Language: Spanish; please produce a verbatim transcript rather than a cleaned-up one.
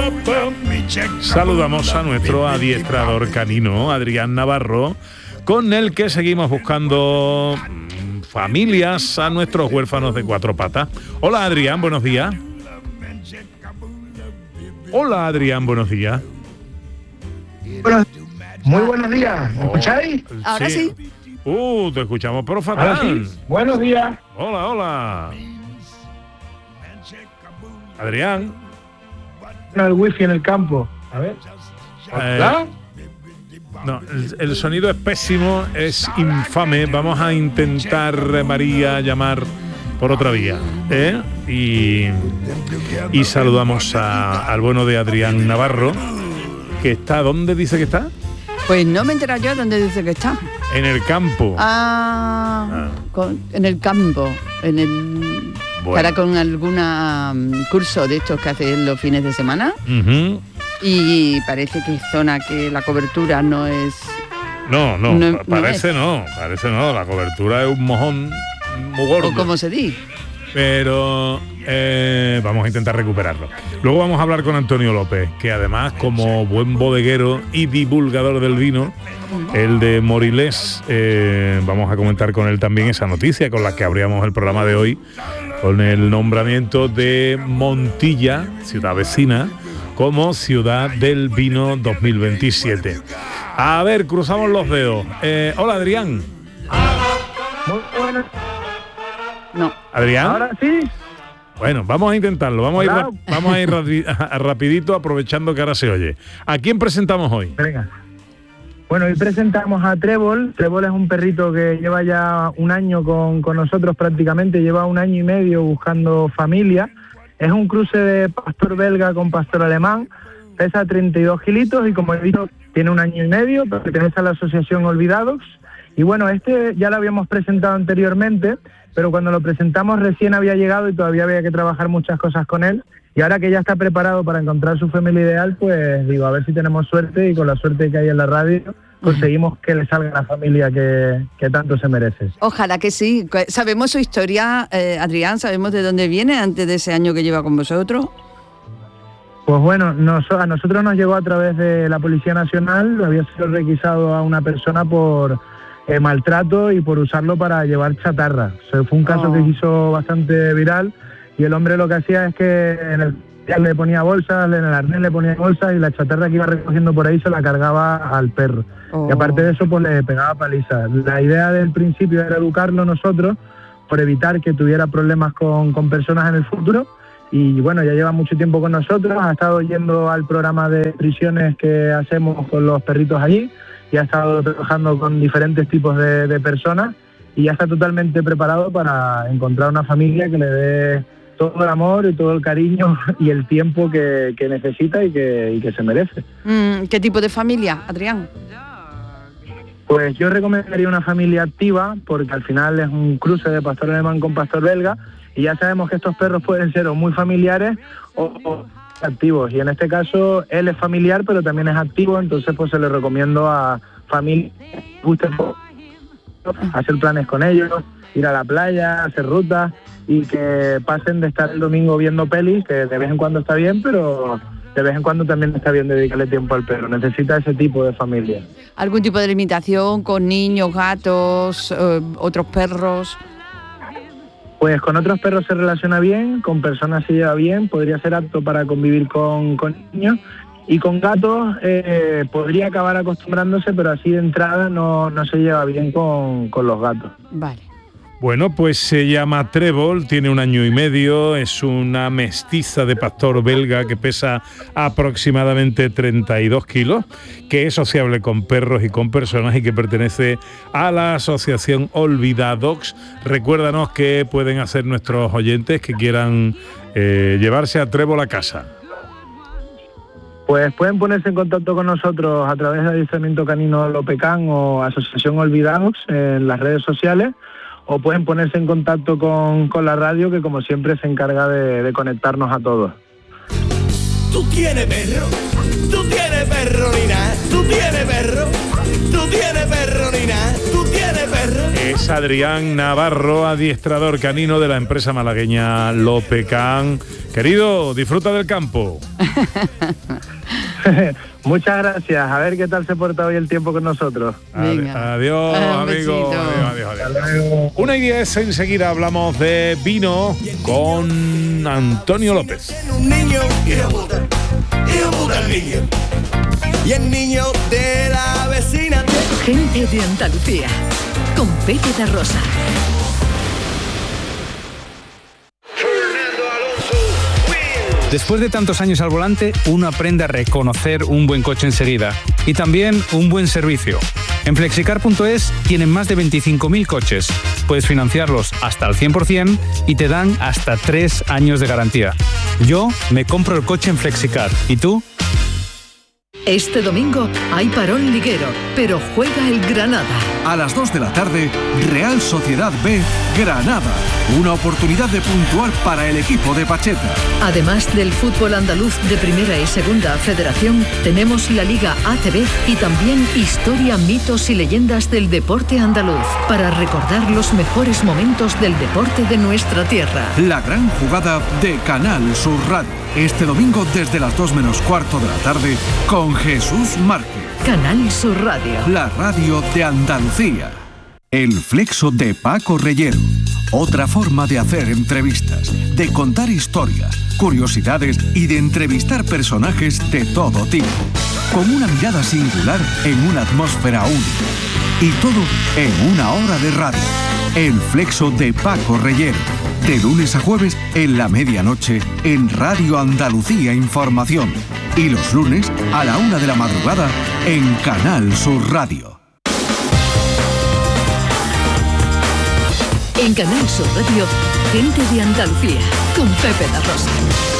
Saludamos a nuestro adiestrador canino, Adrián Navarro, con el que seguimos buscando familias a nuestros huérfanos de cuatro patas. Hola Adrián, buenos días. Hola Adrián, buenos días. Buenos, muy buenos días, ¿me escucháis? Oh, Ahora sí. Uh, te escuchamos pero fatal. Ahora sí. Buenos días. Hola, hola. Adrián. El wifi en el campo. A ver. ¿Hola? Eh, no, el, el sonido es pésimo, es infame. Vamos a intentar, María, llamar por otra vía, ¿eh? Y, y saludamos a, al bueno de Adrián Navarro, que está, ¿dónde dice que está? Pues no me he enterado yo dónde dice que está. En el campo. Ah, Ah. con- en el campo, en el Bueno. para con alguna um, curso de estos que hacen los fines de semana Ujú. y parece que es zona que la cobertura no es. No, no, No, pa- no parece es. no, parece no, la cobertura es un mojón muy gordo. O como se dice. Pero eh, vamos a intentar recuperarlo. Luego vamos a hablar con Antonio López, que además, como buen bodeguero y divulgador del vino, el de Morilés, eh, vamos a comentar con él también esa noticia con la que abríamos el programa de hoy, con el nombramiento de Montilla, ciudad vecina, como ciudad del vino dos mil veintisiete. A ver, cruzamos los dedos. Eh, hola Adrián. Muy buenas. No. Adrián. Ahora sí. Bueno, vamos a intentarlo, vamos a ir, Hola. rap- vamos a ir rapi- a- rapidito aprovechando que ahora se oye. ¿A quién presentamos hoy? Venga. Bueno, hoy presentamos a Trébol. Trébol es un perrito que lleva ya un año con, con nosotros prácticamente, lleva un año y medio buscando familia. Es un cruce de pastor belga con pastor alemán, pesa treinta y dos kilitos y como he dicho, tiene un año y medio, pertenece a la asociación Olvidados. Y bueno, este ya lo habíamos presentado anteriormente, pero cuando lo presentamos recién había llegado y todavía había que trabajar muchas cosas con él. Y ahora que ya está preparado para encontrar su familia ideal, pues digo, a ver si tenemos suerte y con la suerte que hay en la radio conseguimos que le salga la familia que, que tanto se merece. Ojalá que sí. Sabemos su historia, eh, Adrián, sabemos de dónde viene antes de ese año que lleva con vosotros. Pues bueno, nos- a nosotros nos llegó a través de la Policía Nacional, había sido requisado a una persona por eh, maltrato y por usarlo para llevar chatarra. O sea, fue un caso Oh. que se hizo bastante viral y el hombre lo que hacía es que en el le ponía bolsas, en el arnés le ponía bolsas y la chatarra que iba recogiendo por ahí se la cargaba al perro. Oh. Y aparte de eso, pues le pegaba palizas. La idea del principio era educarlo nosotros por evitar que tuviera problemas con, con personas en el futuro. Y bueno, ya lleva mucho tiempo con nosotros, ha estado yendo al programa de prisiones que hacemos con los perritos allí y ha estado trabajando con diferentes tipos de, de personas y ya está totalmente preparado para encontrar una familia que le dé todo el amor y todo el cariño y el tiempo que, que necesita y que, y que se merece. Mm, ¿Qué tipo de familia, Adrián? Pues yo recomendaría una familia activa porque al final es un cruce de pastor alemán con pastor belga y ya sabemos que estos perros pueden ser o muy familiares o, o activos y en este caso él es familiar pero también es activo, entonces pues se le recomiendo a familias que gusten hacer planes con ellos, ir a la playa, hacer rutas y que pasen de estar el domingo viendo pelis, que de vez en cuando está bien, pero de vez en cuando también está bien dedicarle tiempo al perro. Necesita ese tipo de familia. ¿Algún tipo de limitación con niños, gatos, eh, otros perros? Pues con otros perros se relaciona bien, con personas se lleva bien, podría ser apto para convivir con, con niños y con gatos eh, podría acabar acostumbrándose, pero así de entrada no, no se lleva bien con, con los gatos. Vale. Bueno, pues se llama Trébol, tiene un año y medio, es una mestiza de pastor belga que pesa aproximadamente treinta y dos kilos, que es sociable con perros y con personas y que pertenece a la asociación Olvidadogs. Recuérdanos qué pueden hacer nuestros oyentes que quieran eh, llevarse a Trébol a casa. Pues pueden ponerse en contacto con nosotros a través de Adiestramiento Canino Lopecán o Asociación Olvidados en las redes sociales, o pueden ponerse en contacto con, con la radio, que como siempre se encarga de, de conectarnos a todos. Tú tienes perro, tú tienes perro, Nina, tú tienes perro, tú tienes perro, Nina, tú tienes perro. Es Adrián Navarro, adiestrador canino de la empresa malagueña Lopecán, Querido, disfruta del campo. Muchas gracias. A ver qué tal se porta hoy el tiempo con nosotros. Venga. Adiós, Ah, un amigo. besito. Adiós, adiós, adiós. Una y diez, enseguida hablamos de vino con Antonio López. Un niño y debuta, y debuta el niño. Y el niño de la vecina. Gente de Andalucía, con Pepe da Rosa. Después de tantos años al volante, uno aprende a reconocer un buen coche enseguida y también un buen servicio. En flexicar punto es tienen más de veinticinco mil coches. Puedes financiarlos hasta el cien por ciento y te dan hasta tres años de garantía. Yo me compro el coche en Flexicar. ¿Y tú? Este domingo hay parón liguero, pero juega el Granada. A las dos de la tarde, Real Sociedad B, Granada. Una oportunidad de puntuar para el equipo de Pacheta. Además del fútbol andaluz de Primera y Segunda Federación, tenemos la Liga A C B y también historia, mitos y leyendas del deporte andaluz, para recordar los mejores momentos del deporte de nuestra tierra. La gran jugada de Canal Sur Radio. Este domingo desde las dos menos cuarto de la tarde con Jesús Márquez. Canal Sur Radio. La radio de Andalucía. El flexo de Paco Reyero. Otra forma de hacer entrevistas, de contar historias, curiosidades y de entrevistar personajes de todo tipo. Con una mirada singular en una atmósfera única. Y todo en una hora de radio. El flexo de Paco Reyero. De lunes a jueves en la medianoche en Radio Andalucía Información. Y los lunes a la una de la madrugada en Canal Sur Radio. En Canal Sur Radio, Gente de Andalucía, con Pepe da Rosa.